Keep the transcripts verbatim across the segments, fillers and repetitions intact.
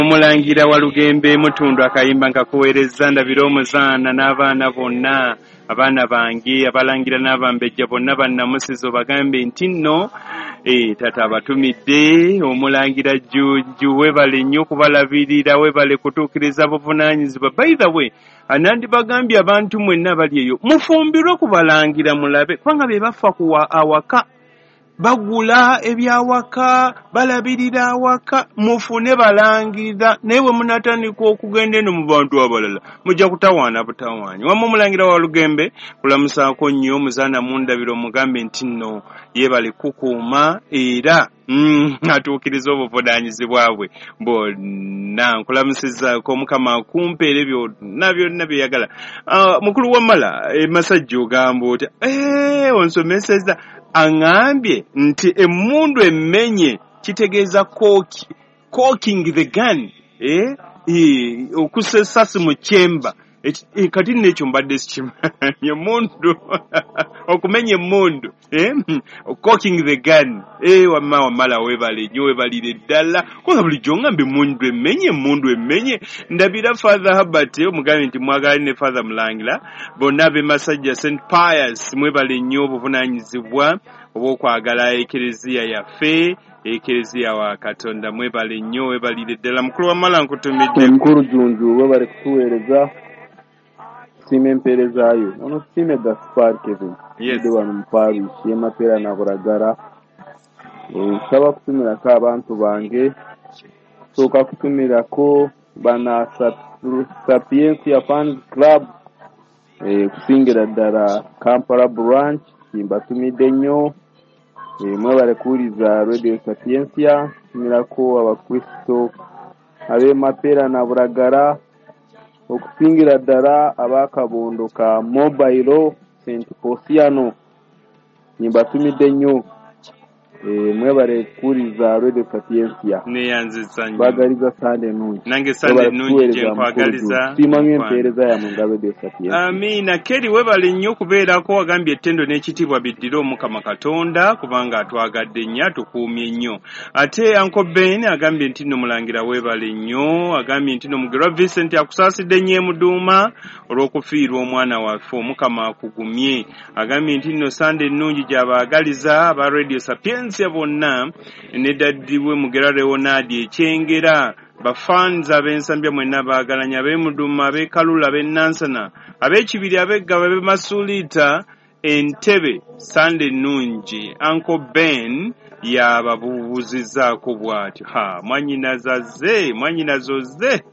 Omulangira Walugembe Mutundu akayimba nkakuweereza ndabira omuzaana n'abaana bonna abaana bange abalangira n'abambejja bonna bannamusizo bagambe nti nno eh tata abatumidde omulangira Jjujju webale nnyo kubalabirira webale kutuukiriza buvunaanyizibwa. By the way anandi bagambye abantu mwenna bali eyo mufumbirwe kubalangira mulabe kubanga be bafa kuwa awaka bagula ebyawaka balabirira awaka mufune balangira naye bwe munatandika okugenda eno mu bantu abalala mujja kutawaana butawaanyi. Wamma Omulangira Walugembe kulamusaako nnyo omuzaana mundabiro mugambe nti nno yeebale kukuuma era mm, atuukiriza obuvunaanyizibwa bwe bonna. Nkulamusizzaako Mukama akumpeera byonna byonna byeyagala. Uh, mukulu w'amala e Masajja ogamba otya ee onsomesezza angambye nti emmundu emmenye kitegeeza kooki cocking the gun eh e, okussa essasi mu kyemba e, kati nekyo mbadde sikimanyi emmundu okumenya emmundu eh cocking the gun eh wamma wamala webale nnyo webalire ddala kubanga bulijjo ngambe emmundu emmenye emmundu emmenye. Ndabira Father Herbert omugambe nti mwagala ne Father Mulangira bonna be Masajja Saint Pius mwebale nnyo obuvunaanyizibwa obw'okwagala ekereziya yaffe ekereziya wa Katonda mwebale nnyo webalire ddala. Mukulu w'amala nkutumidde Mukulu Jjunju webale kutuweereza siima empeerezaayo ono siime Gaspar Kevin yes. Ndi wano mu parish y'e Mapera na Bulagala. Nsaba kutumirako abantu bange sooka kutumirako bana Sapiensia Fans Club e, kusingira ddala Kampala branch kimbatumidde nnyo e, mwebale kuwuliza Radio Sapiensia. Tumirako abakristo ab'e Mapera na Bulagala okusingira ddala abakabondo ka Mobile Saint Posiano nimbatumidde nnyo e, mwebale kuwuliza Radio Sapiensia neyanziza nnyo bagaliza Sunday nungi nange Sunday nungi gye nkwagaliza simanyi empeereza yammwe nga Radio Sapiensia. Amina. Keri webale nnyo kubeerako wagambye ettendo n'ekitiibwa biddire Omukama Katonda kubanga atwagadde nnyo atukuumye nnyo. Ate Uncle Ben agambye nti nno Mulangira webale nnyo agambye nti nno Mugerwa Vincent akusaasidde nnyo emuduuma olw'okufiirwa omwana waffe Omukama akugumye. Agambye nti nno Sunday nungi gy'abaagaliza aba Radio Sapiensia bonna ne daddi we Mugerwa Leonard ekyengera bafans ab'ensambya mwenna baagalanya ab'emuduuma ab'ekalula ab'ennansana ab'ekibiri ab'eggaba ab'emasuuliita Entebbe Sunday nungi. Uncle Ben yababuuzizzaako bw'atyo ha mwanyinazaze mwanyinazoze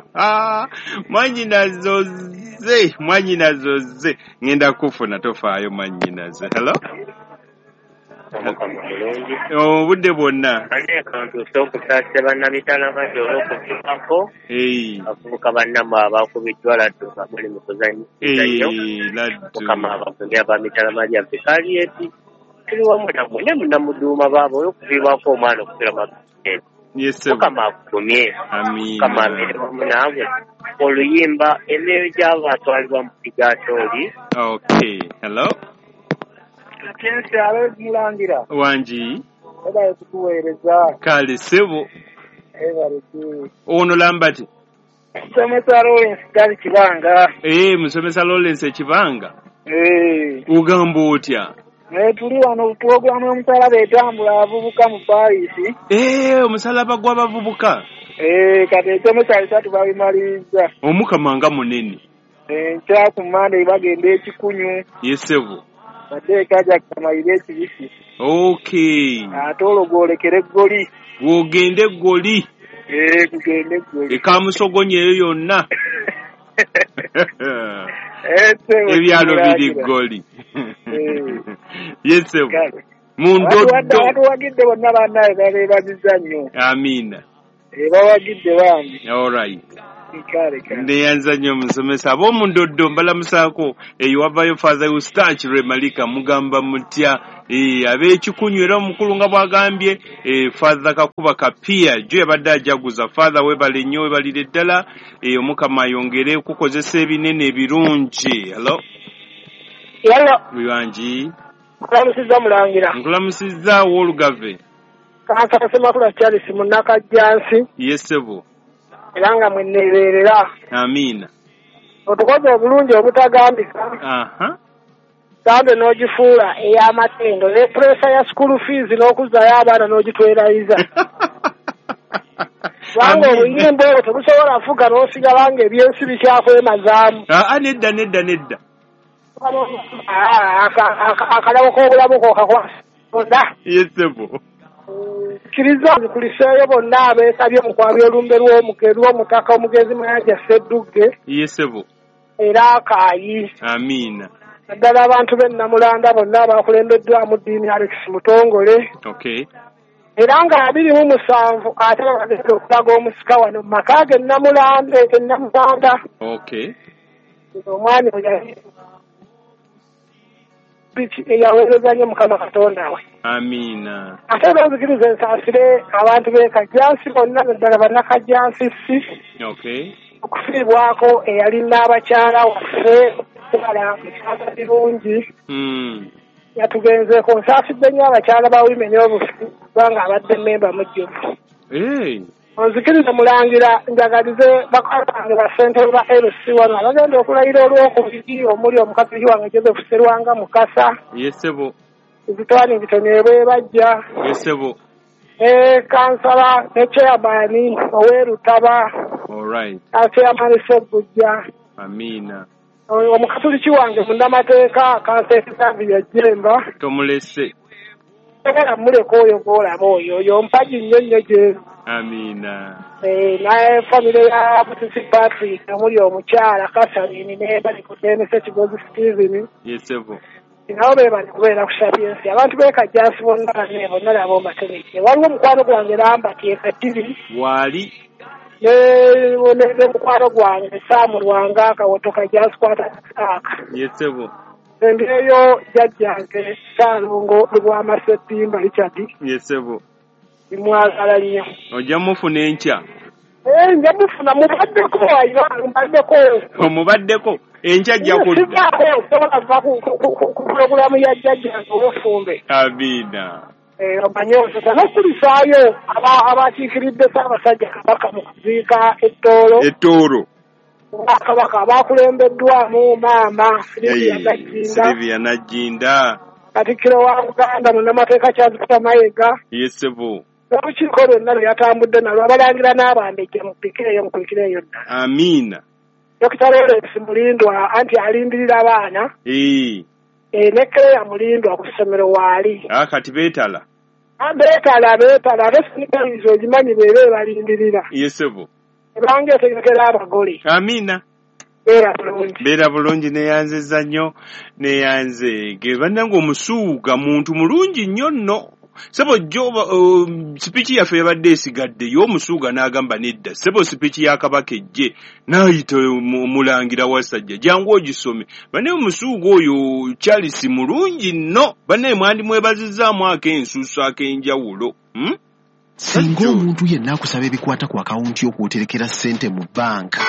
mwanyinazoze mwanyinazoze ngenda kufuna tofaayo mwanyinaze. Hello obudde bwonna akantu sokusaasira bannabitala badde olw'okuvugako abavubuka bannamu abakubiddwa laddu nga muli mu kuzannyisa nnyo mukama abavuge abamitala malyaffe kalieti tuli wamu nammwe ne munnamuduuma baabo olw'okuviibwako omwana okufira magezi mukama akugumye mukama abeere wamu naabwe. Oluyimba emyoyo gy'abo atwalibwa mu pigaatooli. Okay. Hello Sapiensia alo Mulangira wangi ebale kutuweereza kale sebo ebale ku ono Lambert Musomesa Lawrence Gali Kibanga. Eh Musomesa Lawrence Kibanga eh ugamba otya? Eh tuli wano program y'omusalaba etambula abavubuka mu Paris. Eh omusalaba gw'abavubuka eh kati ekyomusa esatu babimaliriza. Omukama nga munene eh nkya ku Monday bagenda ekikunyu yesebo ate kaja kamayire ekibisi. Okay. Ate ologolekere eggoli wogende eggoli eh kugende eggoli ekamusogonye eyo yonna ebyalo biri eggoli yesebo mundoddo batuwagidde bonna bannaye babeebaziza nnyo. Amina. Bawagidde bambi. All right. Neyanza nnyo musomesa ab'omundoddo mbalamusaako eyo wavayo Father Eustache Remalika mugamba mutya eh ab'ekikunyu era omukulu nga bwagambye eh Father Kakuba Kapia jo yabadde ajaguza. Father webale nnyo webalire ddala eh Omukama ayongere okukozesa ebinene ebirungi. Hello Hello wiwangi nkulamusizza Mulangira. Nkulamusizza Wolugave Kansala Semakula Charles Munakajjansi. yesebo era nga mwenneeberera. Amiina. Otukoze obulungi obutagambika. Aha. Sambe n'ogifuula ey'amatendo ne pressure ya school fees n'okuzzayo abaana n'ogitwerayiza. Wango obuyimba obwo tebusobola kufuga n'osigala nga ebyensi bikyakwemazaamu. Ah, nedda nedda nedda. Akalabo k'obulamu kokakwasa. Yesebo. Kiriza zikuliseeyo bonna abeesabye mu kwabya olumbe lw'omugezi w'omutaka omugezi Mayanja Ssedduge. Yesebo. Era akaayi. Amiina. Naddala abantu b'e Namulanda bonna abakulembeddwamu Ddiini Alex Mutongole. Okay. Era nga abiri mu musanvu ate bagenda okulaga omusika wano mu maka ge Namulanda e Namulanda. Okay. Omwami oyo eyaweereza nnyo Mukama Katonda we. Amiina. Ate n'ozikiriza ensaasire abantu b'e Kajjansi bonna naddala bannakajjansi si. Okay. Okufiibwako eyali n'abakyala waffe kubala mukyala birungi. Mm. Yatugenzeeko nsaasidde nnyo abakyala ba women obufi kubanga abadde memba mujjuvu. Hey. Onzikiriza mulangira njagalize bakwata bange basentebe ba L C wano abagenda okulayira olw'okubiri omuli omukatoliki wange Joseph Sserwanga Mukasa. Yesebo. Zitwani bitonyebwe bajja. Yesebo. Eh, kansala ne chairman Owerutaba. All right. Chairman Sebujja. Amiina. Omukatoliki wange munnamateeka kansesa bya Jemba. Tomulese. Era muleko oyo goolaba oyo oyo mpaji nnyo nnyo gye. Amiina. Eh, naye famire ya Butisi Patrick omuli omukyala Kasalini ne bali ku Denise Kigozi Steven. Yesebo. Nabo be bali kubeera ku Sapiensi. Abantu b'e Kajjansi bonna ne bonna nabo mbategeke. Waliwo omukwano gwange namba teeka tiri. Wali. Ne ne mukwano gwange Saamu Lwanga Kawoto Kajjansi kwata aka. Yesebo. Embeeyo jjajjange Saalongo Lwamaseppimba Richard. Yesebo. Nimwagala nnyo. Ojja mufuna enkya. Eh, nja mufuna mubaddeko ayo mubaddeko. Omubaddeko enkya ajja kudda. Ku pulogulaamu ya jjajjange Olufumbe. Amiina. Eh, omanyoose n'okulisaayo abakiikiridde Ssaabasajja Kabaka mu kuziika ettoolo. Ettoolo. Kabaka abakulembeddwamu maama Silivia Najjinda. Silivia Najjinda. Katikkiro wa Buganda munnamateeka Kyazukuta Mayiga. Yesebo. N'olukiiko lwonna lwe yatambudde nalwo abalangira n'abambejja mu pikireeyo mu kulikireeyo ddala. Amiina. Dokita Lawrence Mulindwa anti alindirira abaana. Ee. Eh, ne Claire Mulindwa ku ssomero waali. Ah, kati beetala. Ah, beetala beetala ate sinigalizo ogimanyi beebe balindirira. Yesebo. Ebange etegekera abagole. Amiina. Beera bulungi. Beera bulungi neyanzizza nnyo neyanze ge bannange omusuuga muntu mulungi nnyo nno. Sebo jo uh, speech yaffe yabadde esigadde y'omusuuga n'agamba nedda. Sebo speech ya Kabaka ejje n'ayita omulangira Wasajja jangu ogisome. Bane omusuuga oyo Charles mulungi nno. Bane mwandi mwebazizaamu ak'ensuuso ak'enjawulo. Hmm? Singa omuntu yenna akusaba ebikwata ku akawunti yo kw'oterekera ssente mu banka.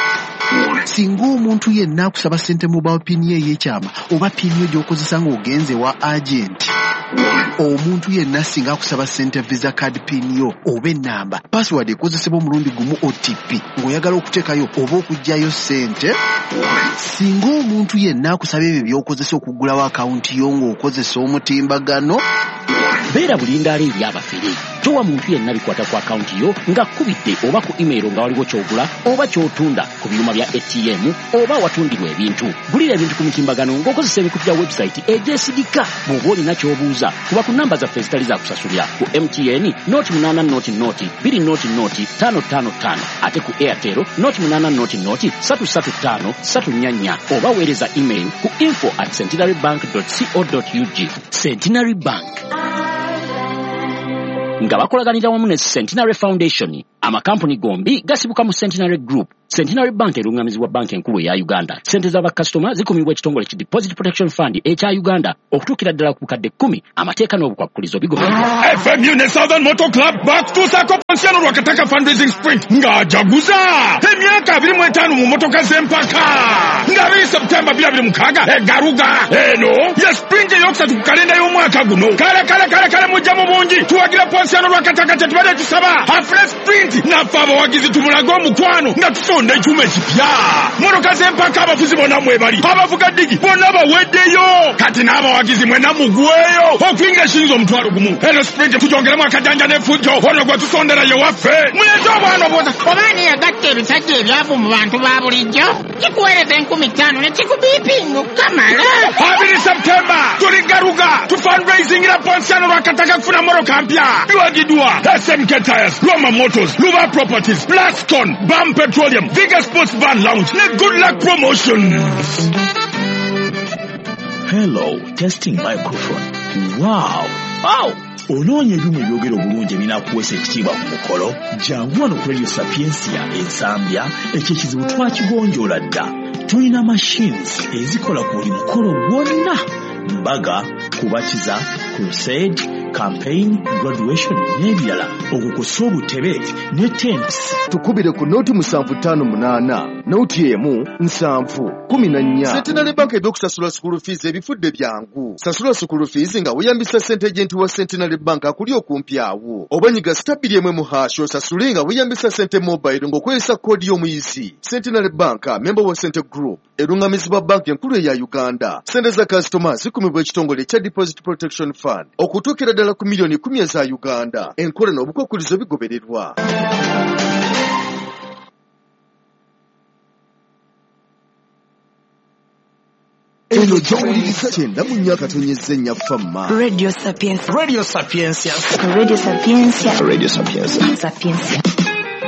Singa omuntu yenna akusaba ssente mu ba pini ey'ekyama oba pini yo gy'okozesa ng'ogenze wa agenti. Omuntu yenna singa akusaba ssente visa card pini yo oba ennamba password ekozesebwa omulundi gumu O T P ng'oyagala okuteekayo oba okuggyayo ssente. Singa omuntu yenna akusaba ebyo by'okozesa okuggulawo akawunti yo ng'okozesa omutimbagano. Beera bulindaala eri abafere. Towa muntu yenna bikwata ku akawunti yo nga kubidde oba ku email nga waliwo ky'ogula oba ky'otunda ku byuma bya A T M oba watundirwa ebintu. Gulira ebintu ku mutimbagano ng'okozesa ebikutu bya website egyesigika. Bw'oba olina ky'obuuza kuba ku namba zaffe ezitali za kusasulira ku M T N noti munaana noti noti bbiri noti noti ttaano ttaano ttaano ate ku Airtel noti munaana noti noti ssatu ssatu ttaano ssatu nnya nnya oba weereza email ku info at centenarybank dot co dot u g. Centenary Bank nga bakolaganira wamu ne Centenary Foundation, amakampuni gombi gasibuka mu Centenary Group. Centenary Bank erungamizibwa banki enkulu eya Uganda. Sente z'abakasitoma zikumibwa ekitongole ki Deposit Protection Fund ekya Uganda okutuukira ddala ku bukadde kkumi. Amateeka n'obukwakkulizo bigobererwa. F M U ne Southern Motor Club back to Sako Pensiano Rwakataka fundraising sprint ng'ajaguza emyaka abiri mu etaano mu motoka z'empaka ng'abiri Septemba abiri mu mukaaga egaruga eno ya sprint eyokusatu ku kalenda y'omwaka guno. Kale kale kale kale mujja mu bungi tuwagira Pensiano Rwakataka kye tubadde tusaba afre sprint Kati naffe abawagizi tumulaga omukwano nga tusonda ekyuma ekipya. Motoka z'empaka abafuzi bonna mwebali, abavuga digi bonna baweddeyo. Kati n'abawagizi mwena mugweyo okuyingira ekiyinza omutwalo gumu. Eno sprint tugyongeremu akajanja n'effujjo ono gwe tusonderayo waffe. Muleze obwana obwoza obaani yagatta ebisajja ebyavu mu bantu ba bulijjo kikuweereza enkumi ttaano ne kikubiipinga okukamala. abiri Septemba tuli Garuga tu fundraisingira Ponsiano lwakataka kufuna motoka mpya. Lwagidwa S M K Tires, Roma Motors, Luba Properties, Blaston, Bam Petroleum, Vigor Sports Bar Lounge ne Good Luck Promotions. Hello, testing microphone. Wow. Wow. Onoonya ebyuma ebyogera obulungi ebinaakuweesa ekitiibwa ku mukolo, jangu wano ku Radio Sapiensia ensambya, ekyo ekizibu twakigonjoola dda. Tulina machines ezikola ku buli mukolo gwonna. Mbaga, kubatiza, crusade, campaign, graduation n'ebirala. Okukusa obutebe ne tents. Tukubire ku noti musanvu ttaano munaana, noti emu nsanvu kumi na nnya. Centenary Bank ebyokusasula school fees ebifudde byangu. Sasula school fees nga weeyambisa ssente agenti wa Centenary Bank akuli okumpi awo. Oba nyiga stabili emwe mu hash osasule nga weeyambisa ssente mobile ng'okozesa koodi y'omuyizi. Centenary Bank, member wa Cente Group, erungamizibwa banka enkulu eya Uganda. Ssente za kasitoma zikumibwa ekitongole ekya Deposit Protection Fund okutuukira ddala ku miliyoni kumi eza Uganda. Enkola n'obukwakkulizo bigobererwa. Eno gy'owuliriza kyenda mu nnya katonyezza ennya famma. Radio Sapienza. Radio Sapiensia. Radio Sapienza. Radio Sapiensia. Sapienza.